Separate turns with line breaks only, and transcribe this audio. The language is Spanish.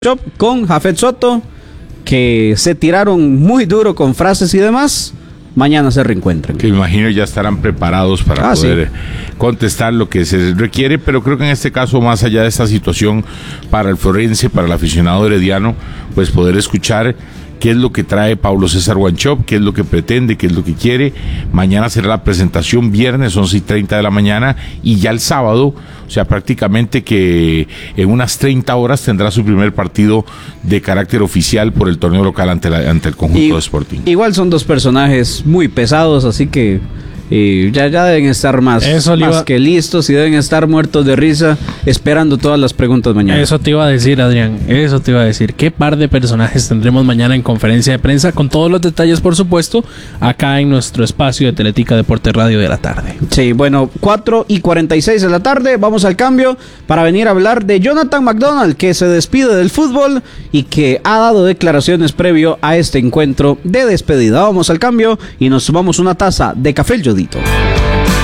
Shop con Jafet Soto, que se tiraron muy duro con frases y demás. Mañana se reencuentran.
Que me imagino ya estarán preparados para poder contestar lo que se requiere, pero creo que en este caso, más allá de esta situación para el forense, para el aficionado herediano, pues poder escuchar qué es lo que trae Paulo César Wanchope, qué es lo que pretende, qué es lo que quiere. Mañana será la presentación, viernes 11:30 de la mañana, y ya el sábado, o sea, prácticamente que en unas 30 horas tendrá su primer partido de carácter oficial por el torneo local ante el conjunto de Sporting.
Igual son dos personajes muy pesados, así que ya deben estar más que listos y deben estar muertos de risa esperando todas las preguntas mañana.
Eso te iba a decir, Adrián, eso te iba a decir. ¿Qué par de personajes tendremos mañana en conferencia de prensa? Con todos los detalles, por supuesto, acá en nuestro espacio de Teletica Deporte Radio de la tarde.
Sí, bueno, 4:46 de la tarde, vamos al cambio para venir a hablar de Jonathan McDonald, que se despide del fútbol y que ha dado declaraciones previo a este encuentro de despedida. Vamos al cambio y nos tomamos una taza de café El Yodito.